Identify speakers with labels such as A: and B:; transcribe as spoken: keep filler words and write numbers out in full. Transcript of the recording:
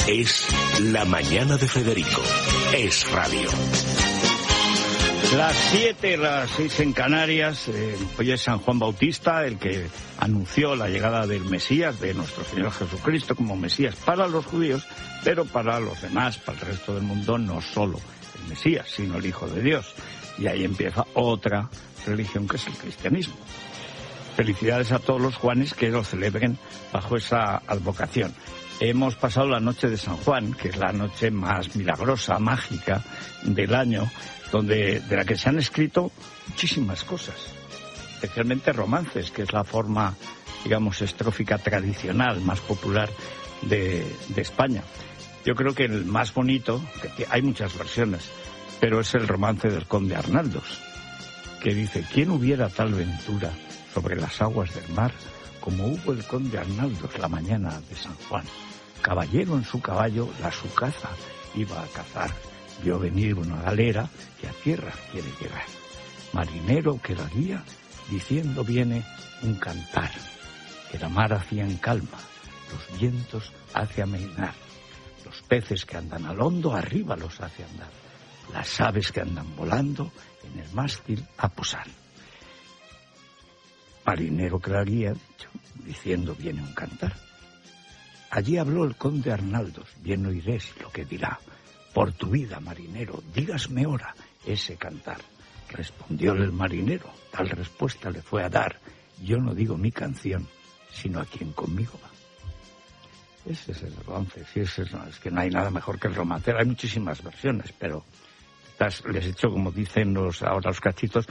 A: Es La Mañana de Federico. Es radio.
B: Las siete, las seis en Canarias. Eh, hoy es San Juan Bautista, el que anunció la llegada del Mesías, de nuestro Señor Jesucristo, como Mesías para los judíos, pero para los demás, para el resto del mundo, no solo el Mesías, sino el Hijo de Dios. Y ahí empieza otra religión, que es el cristianismo. Felicidades a todos los Juanes que lo celebren bajo esa advocación. Hemos pasado la noche de San Juan, que es la noche más milagrosa, mágica del año, donde de la que se han escrito muchísimas cosas, especialmente romances, que es la forma, digamos, estrófica tradicional, más popular de, de España. Yo creo que el más bonito, que hay muchas versiones, pero es el romance del conde Arnaldos, que dice: ¿quién hubiera tal ventura sobre las aguas del mar como hubo el conde Arnaldos la mañana de San Juan? Caballero en su caballo, la su caza iba a cazar. Vio venir una galera que a tierra quiere llegar. Marinero que la guía, diciendo viene un cantar, que la mar hacía en calma, los vientos hace amainar, los peces que andan al hondo arriba los hace andar, las aves que andan volando en el mástil a posar. Marinero que la guía, diciendo viene un cantar. Allí habló el conde Arnaldos, bien oiréis lo que dirá. Por tu vida, marinero, dígasme ahora ese cantar. Respondióle el marinero, tal respuesta le fue a dar: yo no digo mi canción, sino a quien conmigo va. Ese es el romance, sí, ese es, no, es que no hay nada mejor que el romancero. Hay muchísimas versiones, pero estas, les he hecho, como dicen los ahora los cachitos,